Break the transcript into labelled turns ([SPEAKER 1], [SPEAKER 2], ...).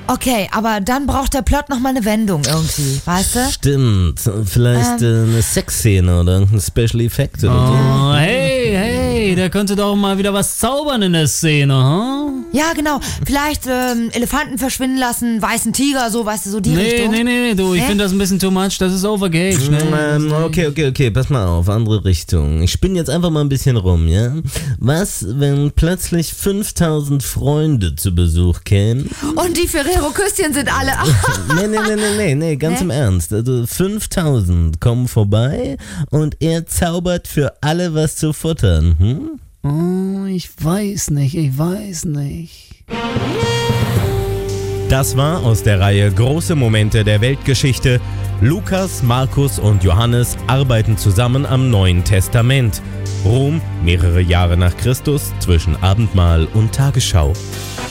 [SPEAKER 1] Okay, aber dann braucht der Plot nochmal eine Wendung irgendwie, weißt du?
[SPEAKER 2] Stimmt, vielleicht eine Sexszene oder irgendein Special Effekt oder so.
[SPEAKER 3] Oh, hey, da könnte doch mal wieder was zaubern in der Szene, hm?
[SPEAKER 1] Ja, genau. Vielleicht Elefanten verschwinden lassen, weißen Tiger, so, weißt du, so die Richtung.
[SPEAKER 3] Nee, du, ich finde das ein bisschen too much, das ist overgaged, ne?
[SPEAKER 2] Okay, pass mal auf, andere Richtung. Ich spinne jetzt einfach mal ein bisschen rum, ja? Was, wenn plötzlich 5000 Freunde zu Besuch kämen?
[SPEAKER 1] Und die Ferrero-Küsschen sind alle...
[SPEAKER 2] Nee, ganz im Ernst. Also 5000 kommen vorbei und er zaubert für alle was zu futtern, hm?
[SPEAKER 3] Oh, ich weiß nicht.
[SPEAKER 2] Das war aus der Reihe Große Momente der Weltgeschichte. Lukas, Markus und Johannes arbeiten zusammen am Neuen Testament. Rom, mehrere Jahre nach Christus, zwischen Abendmahl und Tagesschau.